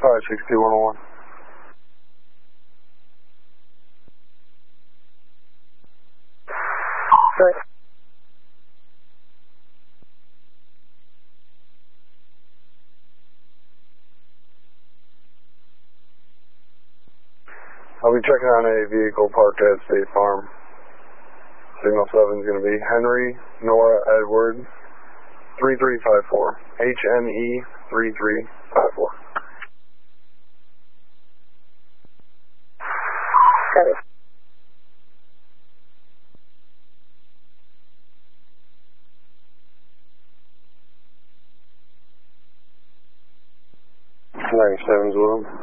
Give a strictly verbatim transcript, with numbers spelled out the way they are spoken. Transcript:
five six two one oh one. Good. I'll be checking on a vehicle parked at State Farm. Signal seven is going to be Henry Nora Edward three three five four. H N E three three five four. Copy. ninety-seven's with him.